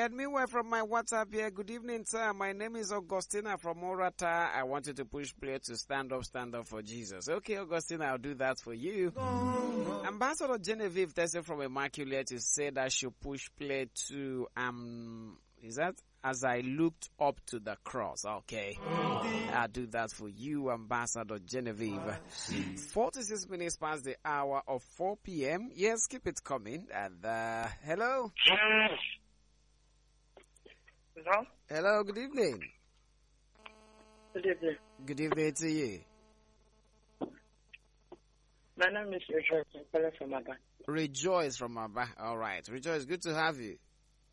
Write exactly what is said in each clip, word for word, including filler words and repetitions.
And meanwhile, from my WhatsApp here, good evening, sir. My name is Augustina from Orata. I want you to push play to stand up, stand up for Jesus. Okay, Augustina, I'll do that for you. Ambassador Genevieve Tesse from Immaculate is said I should push play to, um, is that as I looked up to the cross? Okay, I'll do that for you, Ambassador Genevieve. forty-six minutes past the hour of four p.m. Yes, keep it coming. And, uh, hello? Hello? Hello, good evening. Good evening. Good evening to you. My name is Rejoice. I'm calling from Abba. Rejoice from Abba. All right. Rejoice, good to have you.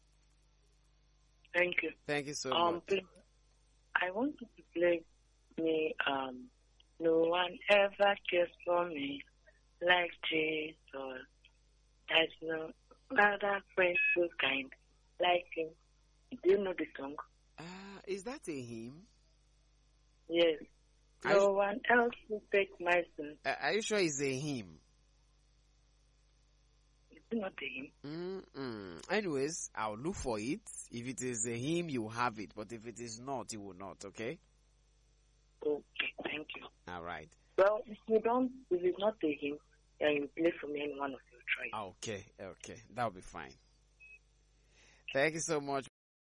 Thank you. Thank you so um, much. Please, I want you to play me, um, no one ever cares for me like Jesus. There's no other friend so kind like him. Do you know the song? Uh, is that a hymn? Yes. Are No you, one else will take my sin. uh, are you sure it's a hymn? It's not a hymn. Mm-mm. Anyways, I'll look for it. If it is a hymn, you have it. But if it is not, you will not, okay? Okay, thank you. All right. Well, if you don't, if it's not a hymn, then you play for me any one of your tries. Okay, okay. That'll be fine. Thank you so much.